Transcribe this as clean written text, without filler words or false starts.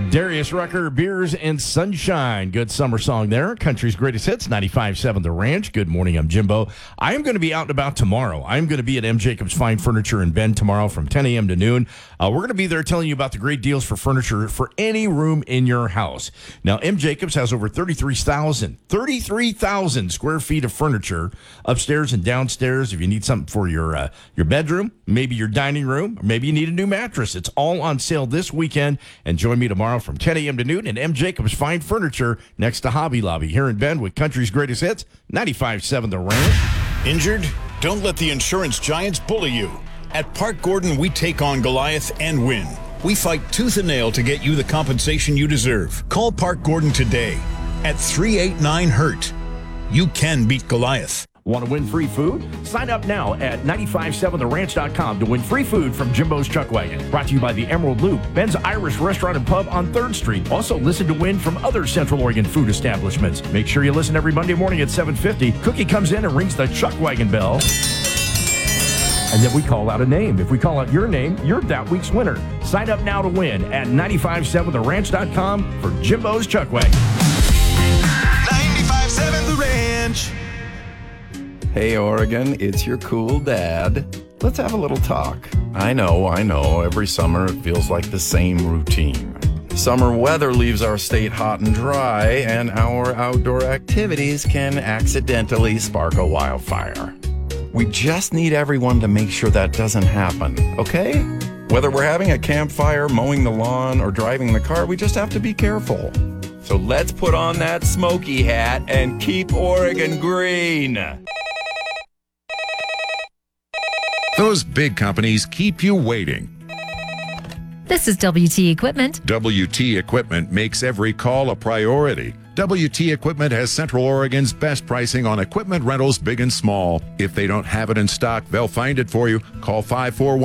Darius Rucker, Beers and Sunshine. Good summer song there. Country's Greatest Hits, 95.7 The Ranch. Good morning, I'm Jimbo. I am going to be out and about tomorrow. I'm going to be at M. Jacobs Fine Furniture in Bend tomorrow from 10 a.m. to noon. We're going to be there telling you about the great deals for furniture for any room in your house. Now, M. Jacobs has over 33,000 square feet of furniture upstairs and downstairs. If you need something for your bedroom, maybe your dining room, or maybe you need a new mattress, it's all on sale this weekend. And join me tomorrow from 10 a.m. to noon at M. Jacobs Fine Furniture next to Hobby Lobby here in Bend with Country's Greatest Hits, 95.7 The Ranch. Injured? Don't let the insurance giants bully you. At Park Gordon, we take on Goliath and win. We fight tooth and nail to get you the compensation you deserve. Call Park Gordon today at 389-HURT. You can beat Goliath. Want to win free food? Sign up now at 957theranch.com to win free food from Jimbo's Chuck Wagon. Brought to you by the Emerald Loop, Ben's Irish Restaurant and Pub on 3rd Street. Also listen to win from other Central Oregon food establishments. Make sure you listen every Monday morning at 7:50. Cookie comes in and rings the Chuck Wagon bell. And then we call out a name. If we call out your name, you're that week's winner. Sign up now to win at 957theranch.com for Jimbo's Chuck Wagon. 95.7 The Ranch. Hey, Oregon, it's your cool dad. Let's have a little talk. I know, every summer it feels like the same routine. Summer weather leaves our state hot and dry, and our outdoor activities can accidentally spark a wildfire. We just need everyone to make sure that doesn't happen, okay? Whether we're having a campfire, mowing the lawn, or driving the car, we just have to be careful. So let's put on that smoky hat and keep Oregon green. Those big companies keep you waiting. This is WT Equipment. WT Equipment makes every call a priority. WT Equipment has Central Oregon's best pricing on equipment rentals, big and small. If they don't have it in stock, they'll find it for you. Call 541